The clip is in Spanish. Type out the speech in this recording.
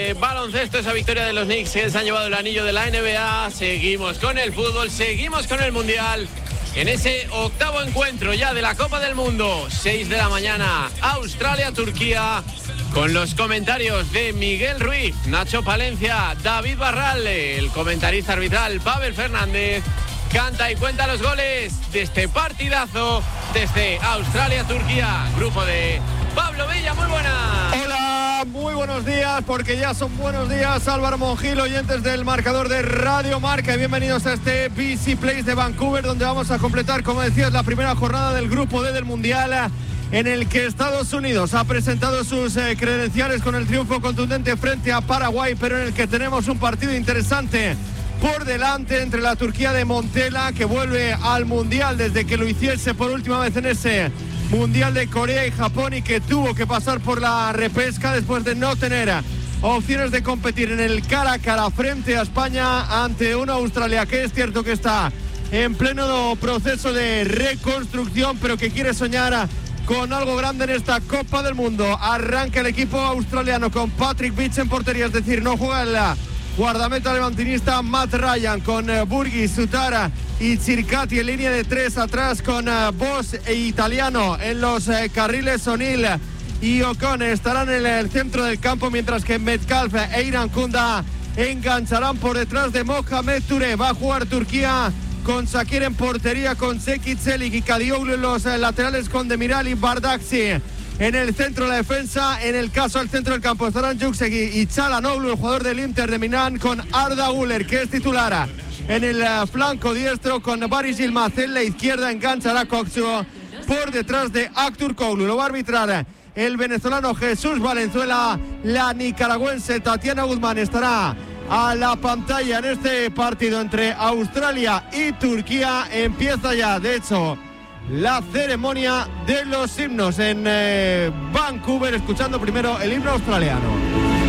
de baloncesto, esa victoria de los Knicks que se han llevado el anillo de la NBA. Seguimos con el fútbol, seguimos con el Mundial. En ese octavo encuentro ya de la Copa del Mundo, 6 de la mañana, Australia-Turquía, con los comentarios de Miguel Ruiz, Nacho Palencia, David Barral, el comentarista arbitral Pavel Fernández. Canta y cuenta los goles de este partidazo desde Australia-Turquía. Grupo de Pablo Villa, muy buenas. Hola, muy buenos días, porque ya son buenos días. Álvaro Mongil, oyentes del marcador de Radio Marca, y bienvenidos a este BC Place de Vancouver, donde vamos a completar, como decías, la primera jornada del Grupo D del Mundial, en el que Estados Unidos ha presentado sus credenciales con el triunfo contundente frente a Paraguay, pero en el que tenemos un partido interesante por delante entre la Turquía de Montella, que vuelve al Mundial desde que lo hiciese por última vez en ese Mundial de Corea y Japón, y que tuvo que pasar por la repesca después de no tener opciones de competir en el cara a cara frente a España, ante una Australia que es cierto que está en pleno proceso de reconstrucción, pero que quiere soñar con algo grande en esta Copa del Mundo. Arranca el equipo australiano con Patrick Beach en portería, es decir, no juega en la guardameta levantinista Matt Ryan, con Burgi, Sutara y Circati en línea de tres, atrás con Boss e Italiano en los carriles. O'Neill y Ocon estarán en el centro del campo, mientras que Metcalf e Iran Kunda engancharán por detrás de Mohamed Touré. Va a jugar Turquía con Shakir en portería, con Seki Çelik y Kadioglu en los laterales, con Demiral y Bardakci en el centro de la defensa. En el caso del centro del campo estarán Yüksek y Çalhanoğlu, el jugador del Inter de Milán, con Arda Güler, que es titular en el flanco diestro, con Barış Yılmaz en la izquierda. Enganchará Coxo por detrás de Aktürkoğlu. Lo va a arbitrar el venezolano Jesús Valenzuela. La nicaragüense Tatiana Guzmán estará a la pantalla en este partido entre Australia y Turquía. Empieza ya, de hecho, la ceremonia de los himnos en Vancouver, escuchando primero el himno australiano.